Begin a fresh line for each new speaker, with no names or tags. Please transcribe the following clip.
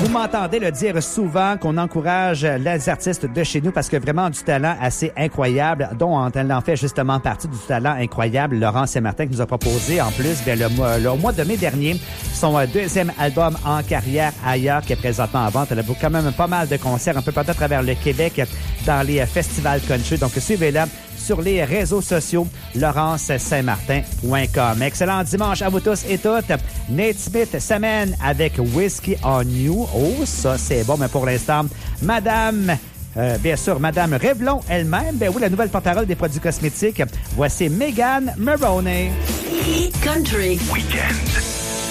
Vous m'entendez le dire souvent qu'on encourage les artistes de chez nous parce que vraiment du talent assez incroyable, dont elle en fait justement partie du talent incroyable, Laurent Saint-Martin, qui nous a proposé en plus le mois de mai dernier son deuxième album en carrière ailleurs qui est présentement en vente. Elle a quand même pas mal de concerts un peu partout à travers le Québec dans les festivals country. Donc suivez-la sur les réseaux sociaux, laurencesaintmartin.com. Excellent dimanche à vous tous et toutes. Nate Smith s'amène avec Whiskey on You. Oh, ça c'est bon, mais pour l'instant, bien sûr, Madame Revlon elle-même, ben oui, la nouvelle porte-parole des produits cosmétiques. Voici Megan Maroney.
Country
Weekend.